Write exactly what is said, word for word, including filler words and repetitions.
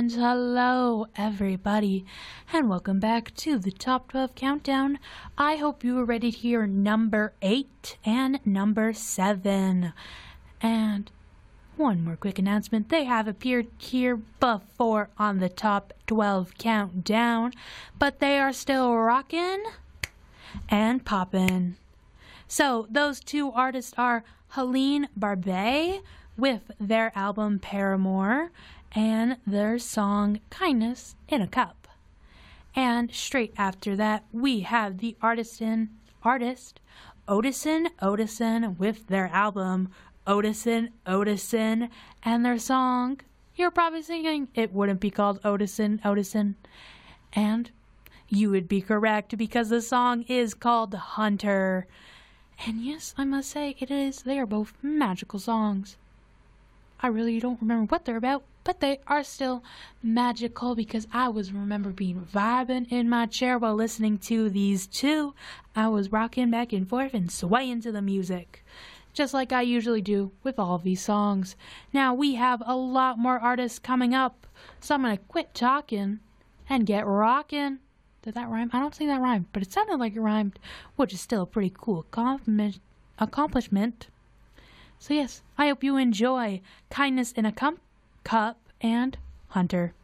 And hello everybody, and welcome back to the Top twelve Countdown. I hope you are ready to hear number eight and number seven. And one more quick announcement, they have appeared here before on the Top twelve Countdown, but they are still rockin' and poppin'. So those two artists are Helene Barbet with their album Paramore and their song Kindness in a Cup. And straight after that, we have the artisan, artist Otisinn Otisinn with their album Otisinn Otisinn and their song, you're probably thinking it wouldn't be called Otisinn Otisinn. And you would be correct because the song is called Hunter. And yes, I must say it is. They are both magical songs. I really don't remember what they're about, but they are still magical because I was remember being vibing in my chair while listening to these two. I was rocking back and forth and swaying to the music, just like I usually do with all of these songs. Now we have a lot more artists coming up, so I'm going to quit talking and get rocking. Did that rhyme? I don't think that rhymed, but it sounded like it rhymed, which is still a pretty cool accomplishment. So yes, I hope you enjoy Kindness in a Cup and Hunter.